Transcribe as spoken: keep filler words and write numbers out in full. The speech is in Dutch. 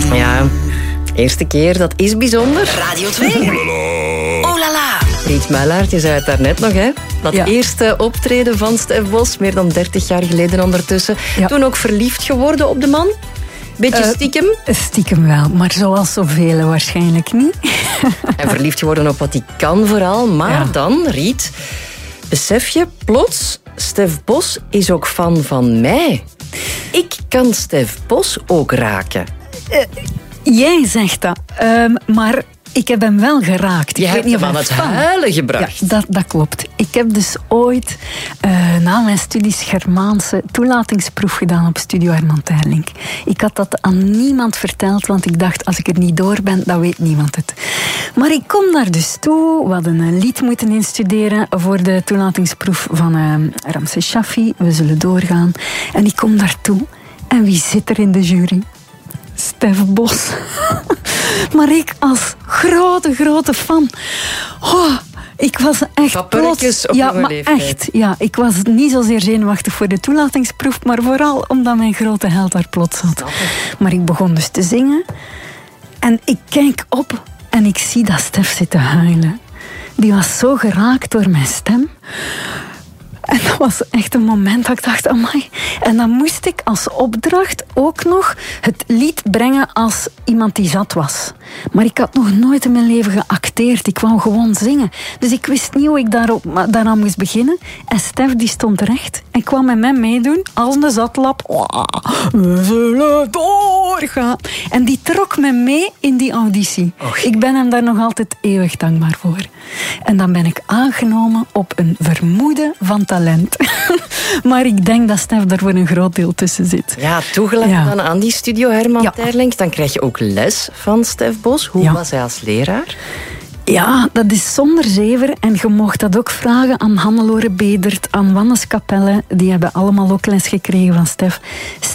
Ja, eerste keer, dat is bijzonder. Radio twee. Oh la la. Riet Muilaert, je zei het daarnet nog, hè? Dat Ja. eerste optreden van Stef Bos, meer dan dertig jaar geleden ondertussen. Ja. Toen ook verliefd geworden op de man? Beetje Uh, stiekem. Stiekem wel, maar zoals zoveel waarschijnlijk niet. En verliefd geworden op wat hij kan vooral. Maar Ja. dan, Riet, besef je plots, Stef Bos is ook fan van mij. Ik kan Stef Bos ook raken. Jij zegt dat, um, maar ik heb hem wel geraakt. Je ik hebt weet niet hem of aan het fan. huilen gebracht. Ja, dat, dat klopt. Ik heb dus ooit uh, na mijn studies Germaanse toelatingsproef gedaan op Studio Herman Terlink. Ik had dat aan niemand verteld, want ik dacht, als ik er niet door ben, dan weet niemand het. Maar ik kom daar dus toe. We hadden een lied moeten instuderen voor de toelatingsproef van uh, Ramses Shaffi. We zullen doorgaan. En ik kom daartoe. En wie zit er in de jury? Stef Bos. Maar ik als grote, grote fan. Oh, ik was echt Kappertjes plots... op ja, jonge maar leeftijd. echt. Ja, ik was niet zozeer zenuwachtig voor de toelatingsproef, maar vooral omdat mijn grote held daar plots zat. Maar ik begon dus te zingen. En ik kijk op en ik zie dat Stef zit te huilen. Die was zo geraakt door mijn stem. En dat was echt een moment dat ik dacht, amai. En dan moest ik als opdracht ook nog het lied brengen als iemand die zat was. Maar ik had nog nooit in mijn leven geacteerd. Ik wou gewoon zingen. Dus ik wist niet hoe ik daarop, daaraan moest beginnen. En Stef die stond recht en kwam met mij meedoen als een zatlap. We zullen doorgaan. En die trok me mee in die auditie. Och. Ik ben hem daar nog altijd eeuwig dankbaar voor. En dan ben ik aangenomen op een vermoeden van talent. Maar ik denk dat Stef daar voor een groot deel tussen zit. Ja, toegelaten Ja. dan aan die Studio Herman Ja. Terlink. Dan krijg je ook les van Stef Bos. Hoe Ja. was hij als leraar? Ja, dat is zonder zever. En je mocht dat ook vragen aan Hannelore Bedert, aan Wannes Capelle. Die hebben allemaal ook les gekregen van Stef.